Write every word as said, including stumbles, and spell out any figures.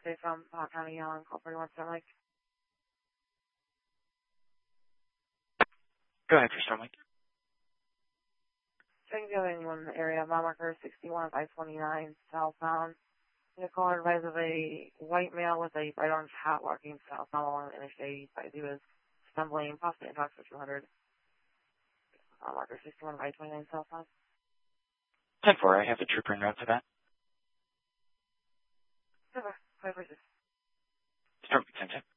Thursday from Hot County on call forty-one Storm Lake. Go ahead for Storm Lake. Going one area, mile marker sixty-one by twenty-nine, southbound. The caller advised of a white male with a bright orange hat walking southbound along the interstate. He was stumbling, possibly in for two hundred. Mile marker sixty-one by twenty-nine, southbound. ten four, I have a trooper en route for that. Over. Five versus. Storm Lake, ten ten.